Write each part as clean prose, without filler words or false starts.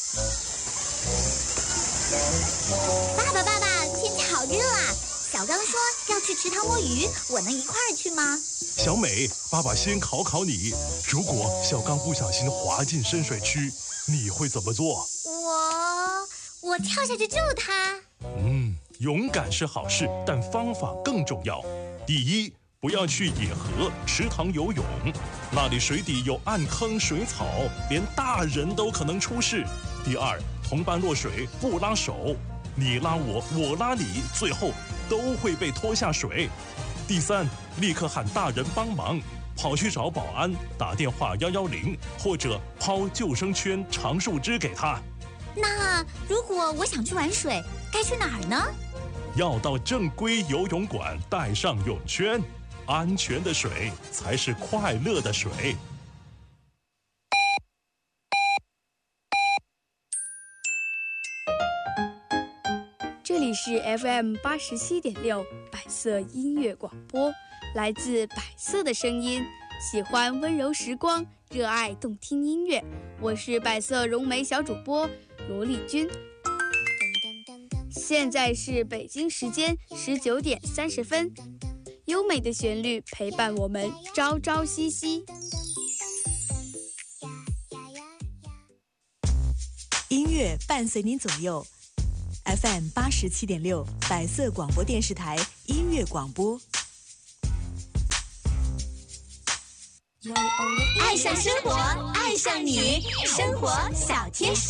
爸爸，天气好热啊！小刚说要去池塘摸鱼，我能一块儿去吗？ 小美，爸爸先考考你，如果小刚不小心滑进深水区，你会怎么做？ 我跳下去救他。 勇敢是好事，但方法更重要。第一，不要去野河、池塘游泳，那里水底有暗坑、水草，连大人都可能出事。第二，同伴落水不拉手，你拉我，我拉你，最后都会被拖下水。第三，立刻喊大人帮忙，跑去找保安，打电话110，或者抛救生圈、长树枝给他。 那如果我想去玩水，该去哪儿呢？ 要到正规游泳馆，带上泳圈。安全的水才是快乐的水。 这里是 FM 87.6百色音乐广播，来自百色的声音，喜欢温柔时光，热爱动听音乐。我是百色融媒小主播罗丽君。现在是北京时间19点30分，优美的旋律陪伴我们朝朝夕夕。 音乐伴随您左右。FM 87.6百色广播电视台音乐广播。 爱上生活，爱上你，生活小贴士。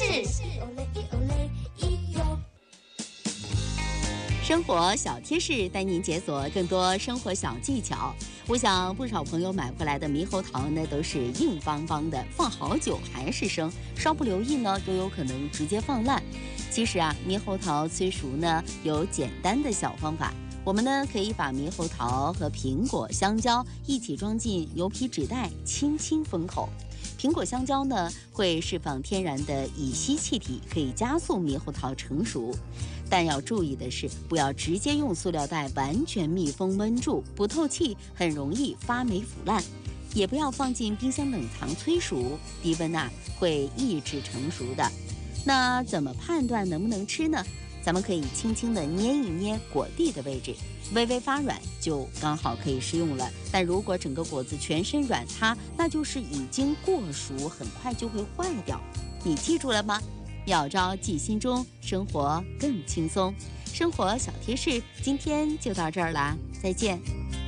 生活小贴士带您解锁更多生活小技巧。我想不少朋友买回来的猕猴桃呢，都是硬邦邦的，放好久还是生，稍不留意呢，都有可能直接放烂。其实啊，猕猴桃催熟呢，有简单的小方法。我们呢，可以把猕猴桃和苹果、香蕉一起装进牛皮纸袋，轻轻封口。苹果、香蕉呢，会释放天然的乙烯气体，可以加速猕猴桃成熟。但要注意的是，不要直接用塑料袋完全密封闷住，不透气，很容易发霉腐烂。也不要放进冰箱冷藏催熟，低温会抑制成熟的。那怎么判断能不能吃呢？咱们可以轻轻地捏一捏果蒂的位置，微微发软就刚好可以食用了。但如果整个果子全身软塌，那就是已经过熟，很快就会坏掉。你记住了吗？妙招记心中，生活更轻松。生活小贴士今天就到这儿啦，再见。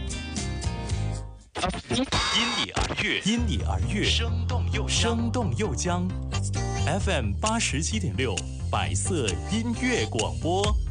因你而悦，因你而悦，生动又将。FM 87.6百色音乐广播。